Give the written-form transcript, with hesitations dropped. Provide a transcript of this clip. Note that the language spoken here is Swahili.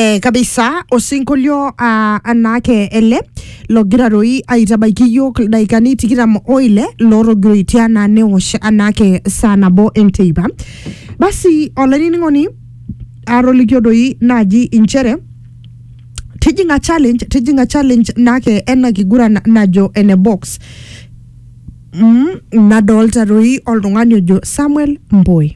kabisa osinkolio anake ele logira roi aitabaiki yok daikani tikitam oile lorogroitiana neosh anake sanabo enteiba basi olaniningoni arolikio doi naji inchere tijinga challenge nake ena kigura najo ene box nadolta roi oltung'ani ojo Samuel Mboi